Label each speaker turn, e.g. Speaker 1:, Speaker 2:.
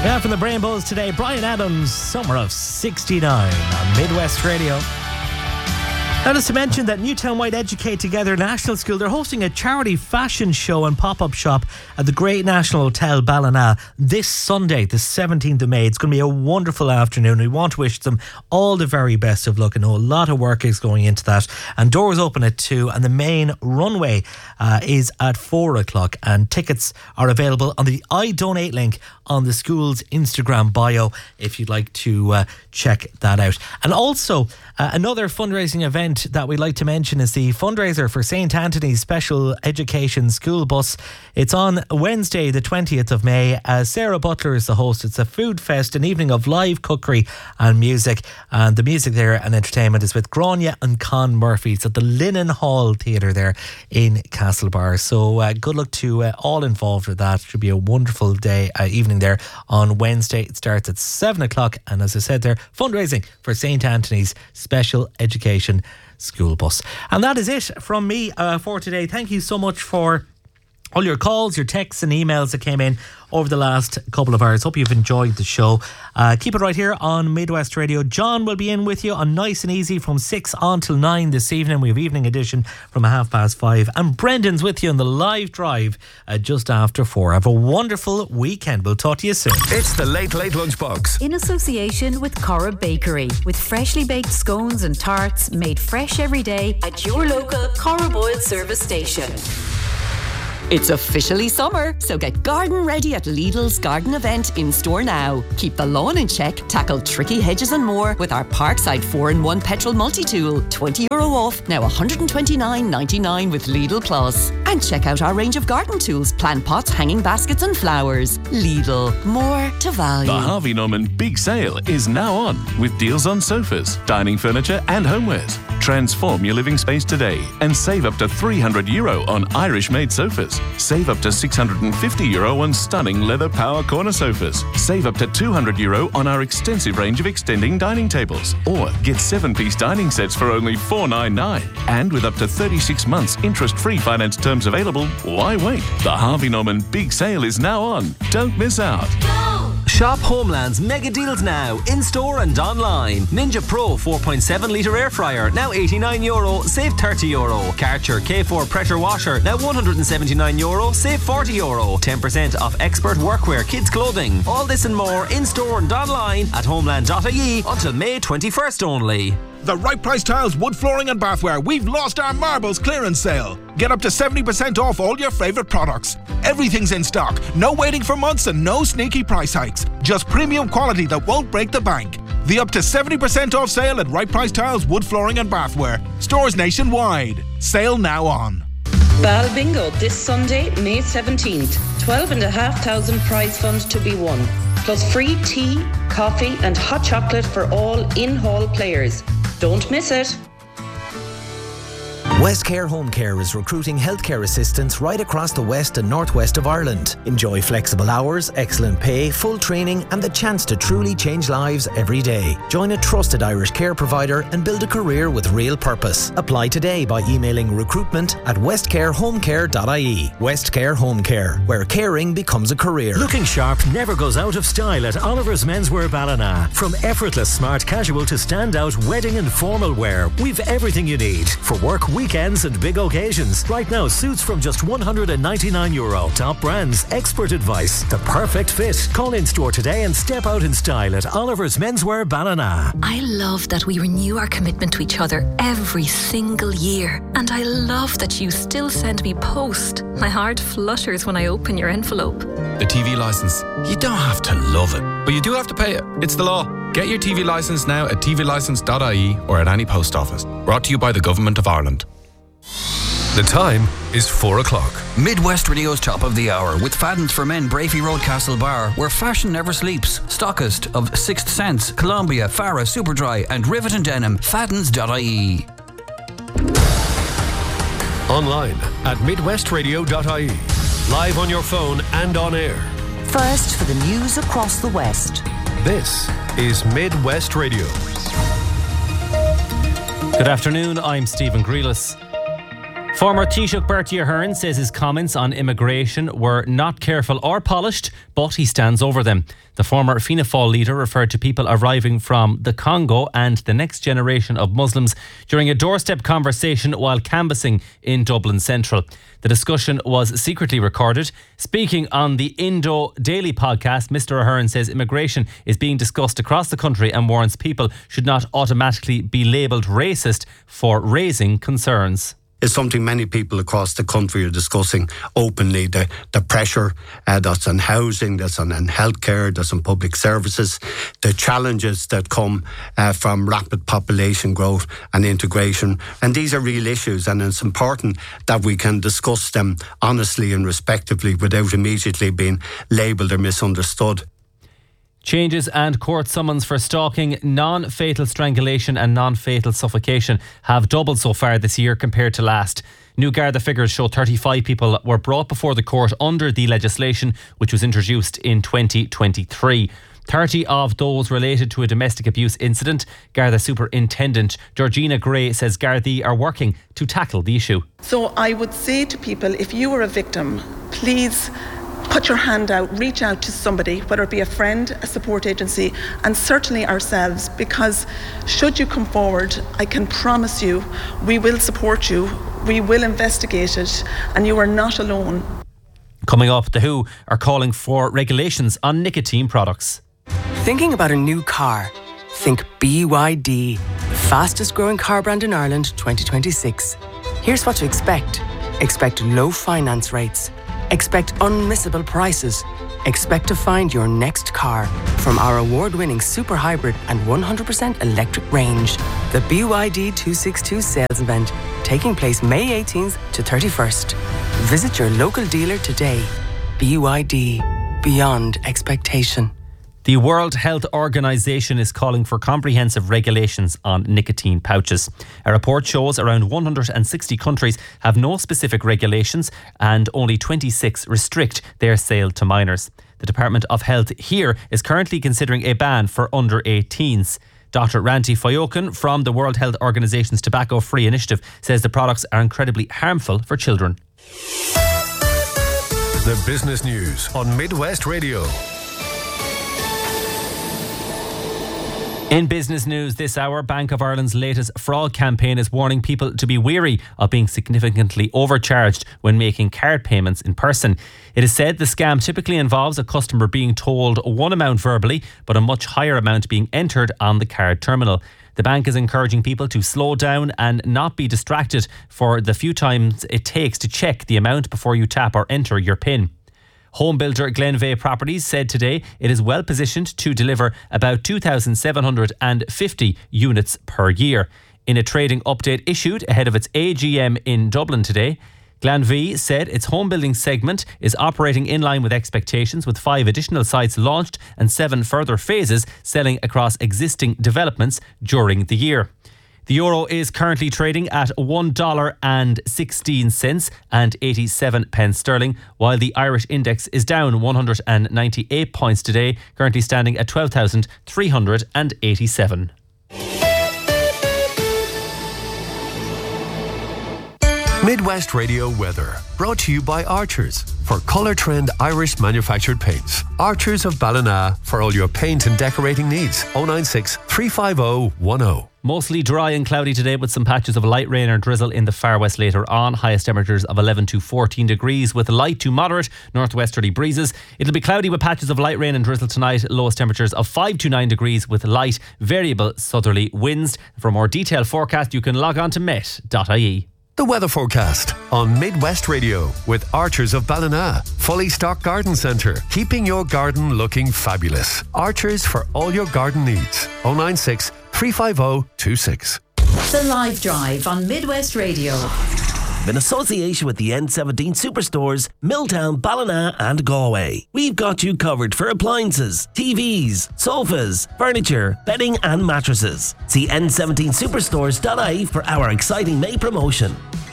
Speaker 1: Yeah, from the Brainbows today, Bryan Adams, Summer of 69 on Midwest Radio. Now, just to mention that Newtown White Educate Together National School, they're hosting a charity fashion show and pop-up shop at the Great National Hotel Ballina this Sunday, the 17th of May. It's going to be a wonderful afternoon. We want to wish them all the very best of luck. I know a lot of work is going into that. And doors open at 2 and the main runway is at 4 o'clock. And tickets are available on the I Donate link on the school's Instagram bio if you'd like to check that out. And also, another fundraising event that we'd like to mention is the fundraiser for St. Anthony's Special Education School Bus. It's on Wednesday, the 20th of May. Sarah Butler is the host. It's a food fest, an evening of live cookery and music. And the music there and entertainment is with Grania and Con Murphy. It's at the Linen Hall Theatre there in Castlebar. So good luck to all involved with that. It should be a wonderful day, evening there on Wednesday. It starts at 7 o'clock. And as I said there, fundraising for St. Anthony's Special Education School Bus. And that is it from me for today. Thank you so much for all your calls, your texts and emails that came in over the last couple of hours. Hope you've enjoyed the show. Keep it right here on Midwest Radio. John will be in with you on Nice and Easy from 6 on till 9 this evening. We have evening edition from 5:30. And Brendan's with you on the live drive just after 4. Have a wonderful weekend. We'll talk to you soon.
Speaker 2: It's the Late Late Lunchbox.
Speaker 3: In association with Corra Bakery, with freshly baked scones and tarts made fresh every day at your local Corra Boyle service station.
Speaker 4: It's officially summer, so get garden ready at Lidl's garden event in store now. Keep the lawn in check, tackle tricky hedges and more with our Parkside 4-in-1 petrol multi-tool. €20 off, now $129.99 with Lidl Plus. And check out our range of garden tools, plant pots, hanging baskets and flowers. Lidl, more to value.
Speaker 5: The Harvey Norman Big Sale is now on with deals on sofas, dining furniture and homewares. Transform your living space today and save up to €300 on Irish-made sofas. Save up to €650 on stunning leather power corner sofas. Save up to €200 on our extensive range of extending dining tables. Or get 7-piece dining sets for only $499. And with up to 36 months interest-free finance terms available, why wait? The Harvey Norman Big Sale is now on. Don't miss out.
Speaker 6: Shop Homeland's mega deals now, in-store and online. Ninja Pro 4.7 litre air fryer, now €89, save €30. Karcher K4 pressure washer, now €179, save €40. 10% off expert workwear kids clothing. All this and more in-store and online at homeland.ie until May 21st only.
Speaker 7: The Right Price Tiles, wood flooring and bathware. We've lost our marbles clearance sale. Get up to 70% off all your favourite products. Everything's in stock. No waiting for months and no sneaky price hikes. Just premium quality that won't break the bank. The up to 70% off sale at Right Price Tiles, wood flooring and bathware. Stores nationwide. Sale now on.
Speaker 8: Bal Bingo this Sunday, May 17th. 12,500 prize fund to be won. Plus free tea, coffee and hot chocolate for all in-hall players. Don't miss it.
Speaker 9: Westcare Home Care is recruiting healthcare assistants right across the west and northwest of Ireland. Enjoy flexible hours, excellent pay, full training and the chance to truly change lives every day. Join a trusted Irish care provider and build a career with real purpose. Apply today by emailing recruitment@westcarehomecare.ie. Westcare Home Care, where caring becomes a career.
Speaker 10: Looking sharp never goes out of style at Oliver's Menswear Ballina. From effortless smart casual to standout wedding and formal wear, we've everything you need for work, weekends and big occasions. Right now, suits from just €199. Top brands, expert advice, the perfect fit. Call in store today and step out in style at Oliver's Menswear Ballina.
Speaker 3: I love that we renew our commitment to each other every single year. And I love that you still send me post. My heart flutters when I open your envelope.
Speaker 11: The TV licence. You don't have to love it, but you do have to pay it. It's the law. Get your TV licence now at tvlicence.ie or at any post office. Brought to you by the Government of Ireland.
Speaker 2: The time is 4 o'clock.
Speaker 12: Midwest Radio's top of the hour with Fadden's for Men, Brafey Road, Castlebar, where fashion never sleeps. Stockist of Sixth Sense, Columbia, Farah, Superdry and Rivet and Denim. Faddens.ie.
Speaker 2: Online at midwestradio.ie. Live on your phone and on air.
Speaker 13: First for the news across the West.
Speaker 2: This is Midwest Radio.
Speaker 1: Good afternoon, I'm Stephen Grealis.
Speaker 14: Former Taoiseach Bertie Ahern says his comments on immigration were not careful or polished, but he stands over them. The former Fianna Fáil leader referred to people arriving from the Congo and the next generation of Muslims during a doorstep conversation while canvassing in Dublin Central. The discussion was secretly recorded. Speaking on the Indo Daily podcast, Mr. Ahern says immigration is being discussed across the country and warns people should not automatically be labelled racist for raising concerns.
Speaker 15: Is something many people across the country are discussing openly. The pressure that's on housing, that's on healthcare, that's on public services, the challenges that come from rapid population growth and integration. And these are real issues, and it's important that we can discuss them honestly and respectively without immediately being labelled or misunderstood.
Speaker 14: Changes and court summons for stalking, non-fatal strangulation and non-fatal suffocation have doubled so far this year compared to last. New Garda figures show 35 people were brought before the court under the legislation which was introduced in 2023. 30 of those related to a domestic abuse incident. Garda Superintendent Georgina Gray says Gardaí are working to tackle the issue.
Speaker 16: So I would say to people, if you were a victim, please put your hand out, reach out to somebody, whether it be a friend, a support agency, and certainly ourselves, because should you come forward, I can promise you we will support you, we will investigate it, and you are not alone.
Speaker 14: Coming up, The Who are calling for regulations on nicotine products.
Speaker 17: Thinking about a new car? Think BYD, the fastest growing car brand in Ireland 2026. Here's what to expect. Expect low finance rates. Expect unmissable prices. Expect to find your next car from our award-winning super hybrid and 100% electric range. The BYD 262 sales event taking place May 18th to 31st. Visit your local dealer today. BYD, beyond expectation.
Speaker 14: The World Health Organization is calling for comprehensive regulations on nicotine pouches. A report shows around 160 countries have no specific regulations and only 26 restrict their sale to minors. The Department of Health here is currently considering a ban for under 18s. Dr. Ranti Fayokan from the World Health Organization's Tobacco Free Initiative says the products are incredibly harmful for children.
Speaker 2: The business news on Midwest Radio.
Speaker 14: In business news this hour, Bank of Ireland's latest fraud campaign is warning people to be wary of being significantly overcharged when making card payments in person. It is said the scam typically involves a customer being told one amount verbally, but a much higher amount being entered on the card terminal. The bank is encouraging people to slow down and not be distracted for the few times it takes to check the amount before you tap or enter your PIN. Home builder Glenveagh Properties said today it is well positioned to deliver about 2,750 units per year. In a trading update issued ahead of its AGM in Dublin today, Glenveagh said its home building segment is operating in line with expectations, with 5 additional sites launched and 7 further phases selling across existing developments during the year. The euro is currently trading at $1.16 and 87 pence sterling, while the Irish index is down 198 points today, currently standing at 12,387.
Speaker 2: Midwest Radio weather, brought to you by Archers for Colour Trend Irish manufactured paints. Archers of Ballina for all your paint and decorating needs. 096 350 10.
Speaker 14: Mostly dry and cloudy today with some patches of light rain or drizzle in the far west later on. Highest temperatures of 11 to 14 degrees with light to moderate northwesterly breezes. It'll be cloudy with patches of light rain and drizzle tonight. Lowest temperatures of 5 to 9 degrees with light variable southerly winds. For a more detailed forecast you can log on to met.ie.
Speaker 2: The weather forecast on Midwest Radio with Archers of Ballina. Fully stocked garden centre, keeping your garden looking fabulous. Archers for all your garden needs. 096 350 26.
Speaker 13: The Live Drive on Midwest Radio.
Speaker 18: In association with the N17 Superstores, Milltown, Ballina and Galway. We've got you covered for appliances, TVs, sofas, furniture, bedding and mattresses. See n17superstores.ie for our exciting May promotion.